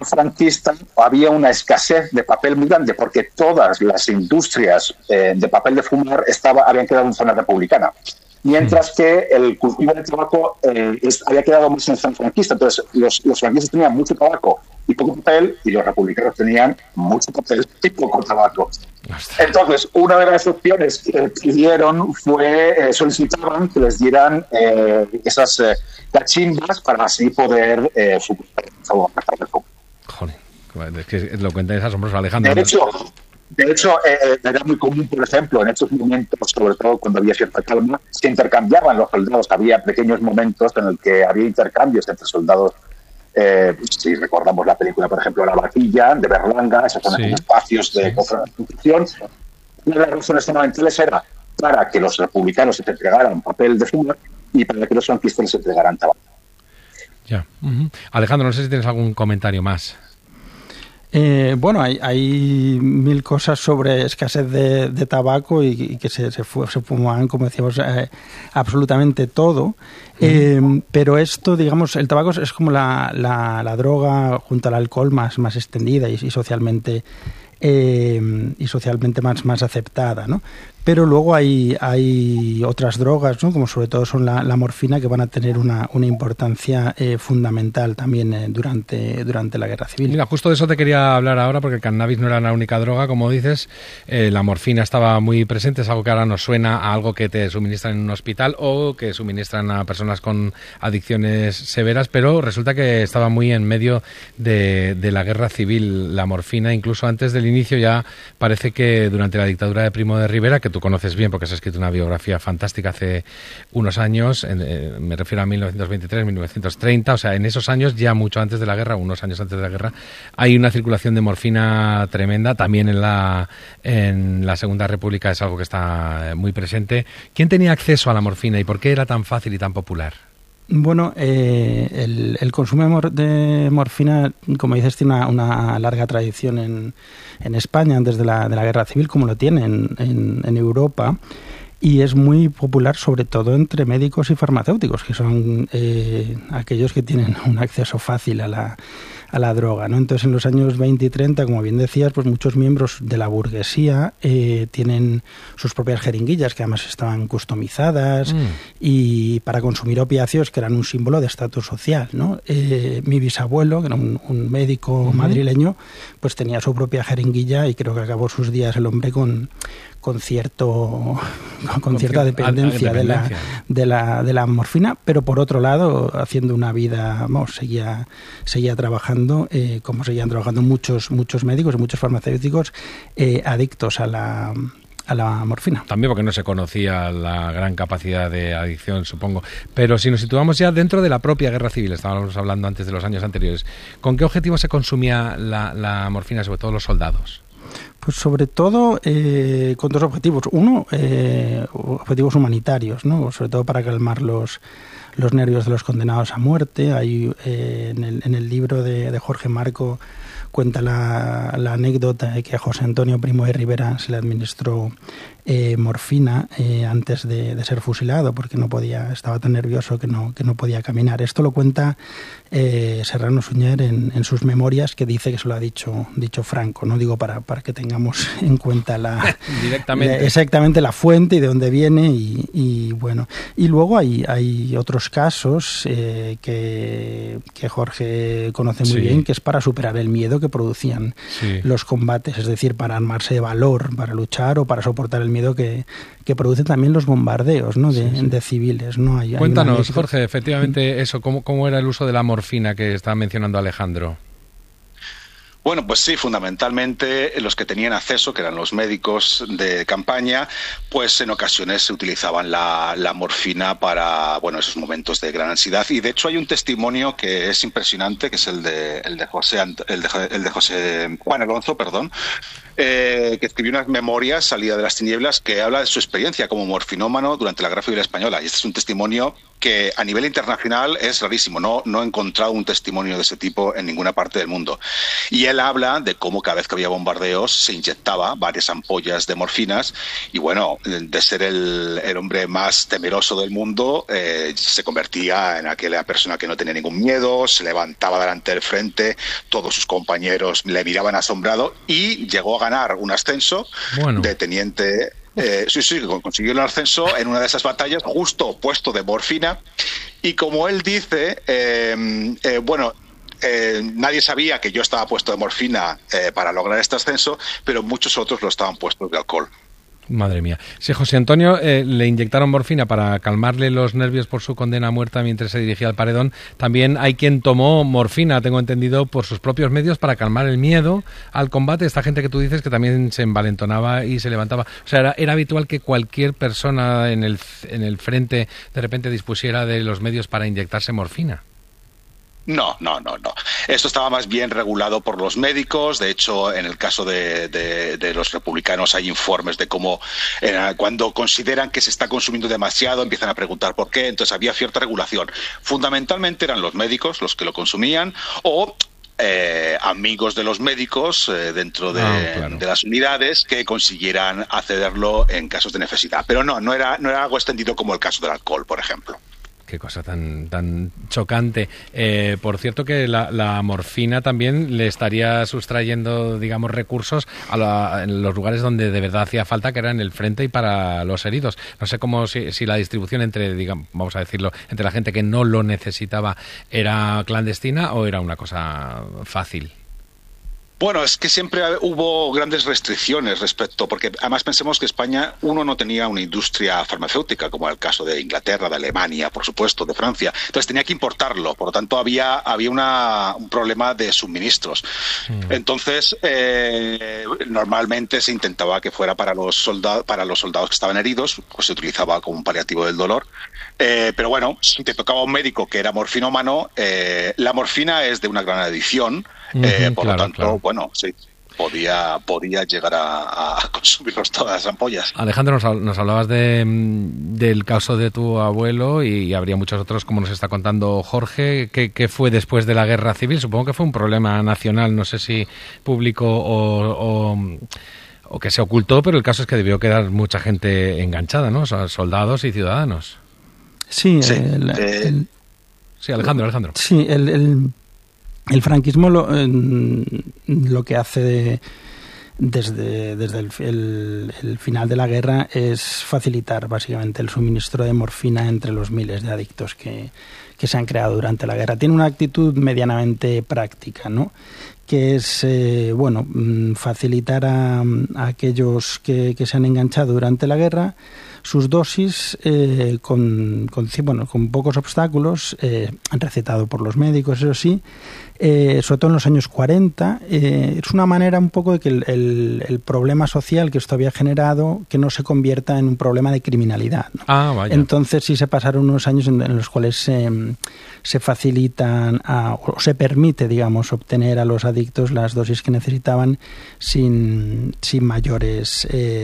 franquista había una escasez de papel muy grande porque todas las industrias de papel de fumar habían quedado en zona republicana. Mientras que el cultivo del tabaco había quedado más en zona franquista. Entonces, los franquistas tenían mucho tabaco y poco papel, y los republicanos tenían mucho papel y poco tabaco. Entonces, una de las opciones que pidieron solicitaban que les dieran esas cachimbas para así poder fumar. Joder, es que lo cuentas asombroso, Alejandro. De hecho, era muy común, por ejemplo, en estos momentos, sobre todo cuando había cierta calma, se intercambiaban los soldados. Había pequeños momentos en los que había intercambios entre soldados. Si recordamos la película, por ejemplo, La Vaquilla, de Berlanga, esos son espacios de confrontación. Una de las razones fundamentales era para que los republicanos se entregaran papel de fumar y para que los franquistas se entregaran tabaco. Ya. Alejandro, no sé si tienes algún comentario más. Bueno, hay mil cosas sobre escasez de tabaco y que se fumaban, como decíamos, absolutamente todo. Pero esto, digamos, el tabaco es como la droga junto al alcohol más extendida y socialmente más aceptada, ¿no? Pero luego hay otras drogas, ¿no? Como sobre todo son la morfina, que van a tener una importancia fundamental también durante la Guerra Civil. Mira, justo de eso te quería hablar ahora, porque el cannabis no era la única droga, como dices. La morfina estaba muy presente, es algo que ahora nos suena a algo que te suministran en un hospital o que suministran a personas con adicciones severas, pero resulta que estaba muy en medio de la Guerra Civil la morfina. Incluso antes del inicio ya parece que durante la dictadura de Primo de Rivera, que tú conoces bien porque has escrito una biografía fantástica hace unos años, me refiero a 1923, 1930, o sea, en esos años, ya mucho antes de la guerra, unos años antes de la guerra, hay una circulación de morfina tremenda. También en la Segunda República es algo que está muy presente. ¿Quién tenía acceso a la morfina y por qué era tan fácil y tan popular? Bueno, el consumo de morfina, como dices, tiene una larga tradición en España antes de la Guerra Civil, como lo tiene en Europa, y es muy popular sobre todo entre médicos y farmacéuticos, que son aquellos que tienen un acceso fácil a la droga, ¿no? Entonces, en los años 20 y 30, como bien decías, pues muchos miembros de la burguesía tienen sus propias jeringuillas, que además estaban customizadas y para consumir opiáceos, que eran un símbolo de estatus social, ¿no? Mi bisabuelo, que era un médico madrileño, pues tenía su propia jeringuilla y creo que acabó sus días el hombre con cierta dependencia de la morfina, pero por otro lado haciendo una vida, seguía trabajando como seguían trabajando muchos médicos y muchos farmacéuticos adictos a la morfina. También porque no se conocía la gran capacidad de adicción, supongo. Pero si nos situamos ya dentro de la propia Guerra Civil, estábamos hablando antes de los años anteriores, ¿con qué objetivo se consumía la morfina, sobre todo los soldados? Pues sobre todo con dos objetivos. Uno, objetivos humanitarios, ¿no? Sobre todo para calmar los nervios de los condenados a muerte. Hay en el libro de Jorge Marco cuenta la anécdota de que a José Antonio Primo de Rivera se le administró morfina antes de ser fusilado, porque estaba tan nervioso que no podía caminar. Esto lo cuenta Serrano Suñer en sus memorias, que dice que se lo ha dicho Franco, no digo para que tengamos en cuenta exactamente la fuente y de dónde viene y bueno. Y luego hay otros casos que Jorge conoce muy bien, que es para superar el miedo que producían los combates, es decir, para armarse de valor, para luchar o para soportar el miedo que producen también los bombardeos, ¿no? de civiles, ¿no? Cuéntanos, Jorge, efectivamente eso, ¿cómo era el uso de la morfina que estaba mencionando Alejandro? Bueno, pues sí, fundamentalmente los que tenían acceso, que eran los médicos de campaña, pues en ocasiones se utilizaban la morfina para, esos momentos de gran ansiedad. Y de hecho hay un testimonio que es impresionante, que es el de José Juan Alonso, que escribió unas memorias, Salida de las tinieblas, que habla de su experiencia como morfinómano durante la Guerra Civil Española. Y este es un testimonio que a nivel internacional es rarísimo. No he encontrado un testimonio de ese tipo en ninguna parte del mundo. Y él él habla de cómo cada vez que había bombardeos se inyectaba varias ampollas de morfinas y bueno, de ser el hombre más temeroso del mundo, se convertía en aquella persona que no tenía ningún miedo, se levantaba delante del frente, todos sus compañeros le miraban asombrado y llegó a ganar un ascenso de teniente. Sí, consiguió el ascenso en una de esas batallas, justo puesto de morfina. Y como él dice, nadie sabía que yo estaba puesto de morfina para lograr este ascenso, pero muchos otros lo estaban puestos de alcohol. Madre mía. Si José Antonio le inyectaron morfina para calmarle los nervios por su condena a muerte mientras se dirigía al paredón, también hay quien tomó morfina, tengo entendido, por sus propios medios para calmar el miedo al combate. Esta gente que tú dices que también se envalentonaba y se levantaba. O sea, era habitual que cualquier persona en el frente de repente dispusiera de los medios para inyectarse morfina. No. Esto estaba más bien regulado por los médicos. De hecho, en el caso de los republicanos hay informes de cómo cuando consideran que se está consumiendo demasiado empiezan a preguntar por qué. Entonces había cierta regulación. Fundamentalmente eran los médicos los que lo consumían o amigos de los médicos dentro de las unidades que consiguieran accederlo en casos de necesidad. Pero no era algo extendido como el caso del alcohol, por ejemplo. Qué cosa tan chocante. Por cierto que la morfina también le estaría sustrayendo, digamos, recursos en los lugares donde de verdad hacía falta, que era en el frente y para los heridos. No sé cómo si la distribución entre, digamos, vamos a decirlo, entre la gente que no lo necesitaba era clandestina o era una cosa fácil. Bueno, es que siempre hubo grandes restricciones porque además pensemos que España, no tenía una industria farmacéutica, como el caso de Inglaterra, de Alemania, por supuesto, de Francia. Entonces tenía que importarlo, por lo tanto había un problema de suministros. Entonces, normalmente se intentaba que fuera para los soldados que estaban heridos, pues se utilizaba como un paliativo del dolor. Pero bueno, si te tocaba un médico que era morfinómano, la morfina es de una gran adicción, por lo tanto, bueno, sí, podía llegar a consumirlos todas las ampollas. Alejandro, nos hablabas del caso de tu abuelo y habría muchos otros, como nos está contando Jorge. ¿Qué fue después de la Guerra Civil? Supongo que fue un problema nacional, no sé si público o que se ocultó, pero el caso es que debió quedar mucha gente enganchada, ¿no? O sea, soldados y ciudadanos. Sí, sí, Alejandro. Sí, el franquismo lo que hace desde el final de la guerra es facilitar básicamente el suministro de morfina entre los miles de adictos que se han creado durante la guerra. Tiene una actitud medianamente práctica, ¿no? Que es facilitar a aquellos que se han enganchado durante la guerra sus dosis con pocos obstáculos, recetado por los médicos, eso sí, sobre todo en los años 40, es una manera un poco de que el problema social que esto había generado que no se convierta en un problema de criminalidad, ¿no? Vaya. Entonces sí se pasaron unos años en los cuales se facilitan o se permite, digamos, obtener a los adictos las dosis que necesitaban sin mayores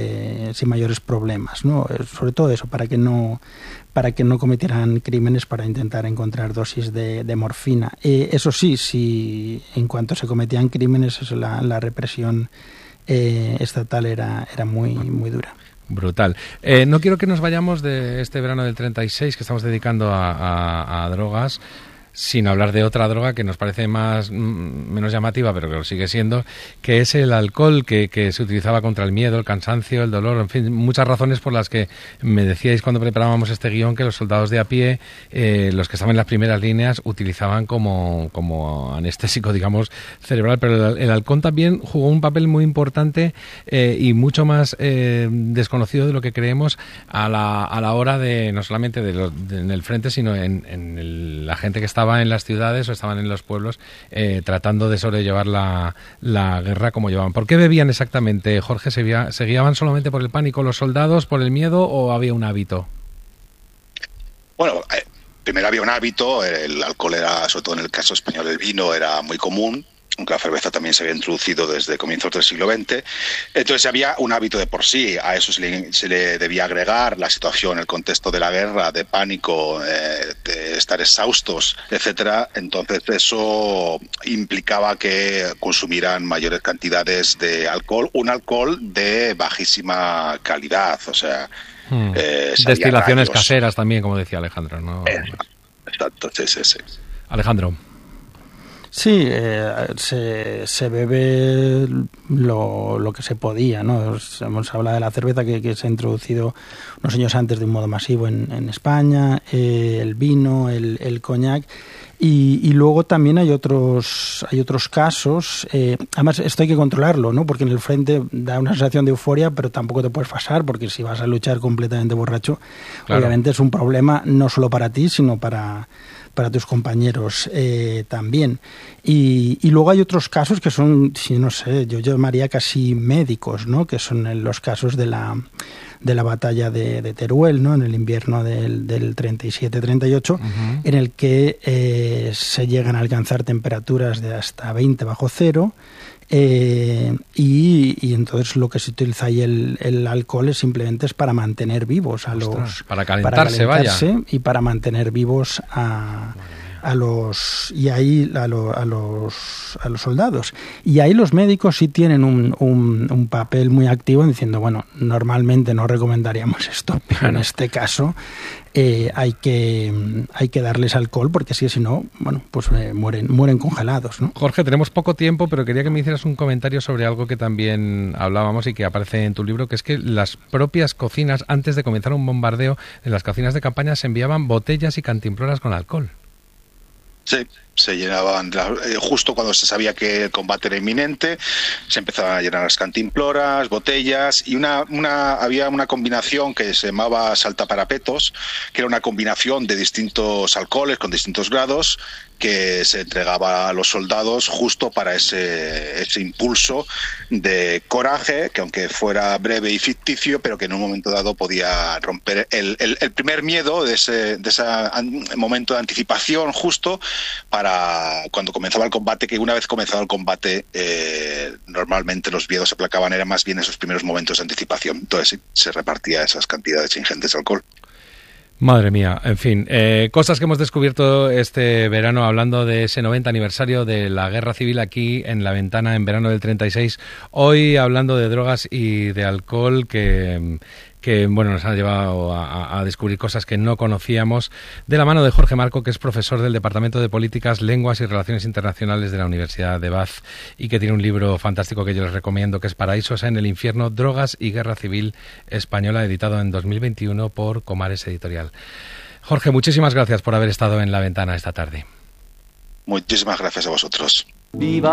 problemas, ¿no? Sobre todo eso, para que no cometieran crímenes, para intentar encontrar dosis de morfina. Eso sí, en cuanto se cometían crímenes, la represión estatal era muy, muy dura. Brutal. No quiero que nos vayamos de este verano del 36 que estamos dedicando a drogas sin hablar de otra droga que nos parece menos llamativa, pero que lo sigue siendo, que es el alcohol, que se utilizaba contra el miedo, el cansancio, el dolor, en fin, muchas razones por las que me decíais cuando preparábamos este guión que los soldados de a pie, los que estaban en las primeras líneas, utilizaban como anestésico, digamos, cerebral, pero el alcohol también jugó un papel muy importante y mucho más desconocido de lo que creemos a la hora de, no solamente en el frente, sino en la gente que estaba en las ciudades o estaban en los pueblos tratando de sobrellevar la guerra como llevaban. ¿Por qué bebían exactamente, Jorge? ¿Se guiaban solamente por el pánico los soldados, por el miedo o había un hábito? Bueno, primero había un hábito, el alcohol era, sobre todo en el caso español, el vino era muy común. aunque la cerveza también se había introducido desde comienzos del siglo XX. Entonces había un hábito de por sí, a eso se le debía agregar la situación, el contexto de la guerra, de pánico, de estar exhaustos, etcétera. Entonces eso implicaba que consumieran mayores cantidades de alcohol, un alcohol de bajísima calidad, o sea... destilaciones caseras también, como decía Alejandro, ¿no? Exacto, sí. Alejandro. Sí, se bebe lo que se podía, ¿no? Hemos hablado de la cerveza que se ha introducido unos años antes de un modo masivo en España, el vino, el coñac, y luego también hay otros casos. Además, esto hay que controlarlo, ¿no? Porque en el frente da una sensación de euforia, pero tampoco te puedes pasar, porque si vas a luchar completamente borracho, claro, obviamente es un problema no solo para ti, sino para tus compañeros también. Y luego hay otros casos que son, no sé, yo llamaría casi médicos, ¿no? Que son los casos de la batalla de Teruel, ¿no? En el invierno del 37-38, en el que se llegan a alcanzar temperaturas de hasta 20 bajo cero. Y entonces lo que se utiliza ahí el alcohol simplemente es para mantener vivos a los... Para calentarse, vaya. Y para mantener vivos a los soldados. Y ahí los médicos sí tienen un papel muy activo en diciendo, bueno, normalmente no recomendaríamos esto, pero en este caso hay que darles alcohol, porque si no, bueno, pues mueren congelados, ¿no? Jorge, tenemos poco tiempo, pero quería que me hicieras un comentario sobre algo que también hablábamos y que aparece en tu libro, que es que las propias cocinas, antes de comenzar un bombardeo, en las cocinas de campaña se enviaban botellas y cantimploras con alcohol. Sí, se llenaban, justo cuando se sabía que el combate era inminente, se empezaban a llenar las cantimploras, botellas, y había una combinación que se llamaba saltaparapetos, que era una combinación de distintos alcoholes con distintos grados, que se entregaba a los soldados justo para ese impulso de coraje, que aunque fuera breve y ficticio, pero que en un momento dado podía romper el primer miedo de ese momento de anticipación justo para cuando comenzaba el combate, que una vez comenzado el combate normalmente los miedos se aplacaban, eran más bien esos primeros momentos de anticipación. Entonces sí, se repartía esas cantidades ingentes de alcohol. Madre mía, en fin, cosas que hemos descubierto este verano hablando de ese 90 aniversario de la Guerra Civil aquí en La Ventana en verano del 36. Hoy hablando de drogas y de alcohol que bueno, nos ha llevado a descubrir cosas que no conocíamos, de la mano de Jorge Marco, que es profesor del Departamento de Políticas, Lenguas y Relaciones Internacionales de la Universidad de Bath y que tiene un libro fantástico que yo les recomiendo, que es Paraísos en el Infierno, Drogas y Guerra Civil Española, editado en 2021 por Comares Editorial. Jorge, muchísimas gracias por haber estado en La Ventana esta tarde. Muchísimas gracias a vosotros. Viva